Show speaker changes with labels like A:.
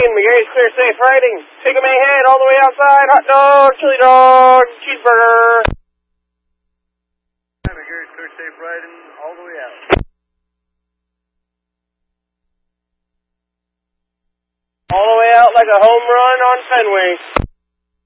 A: Maine. McGarry's clear, safe riding. Take a Mayhead all the way outside. Hot dog, chili dog, cheeseburger.
B: McGarry's clear, safe riding all the way out.
A: All the way out like a home run on Fenway.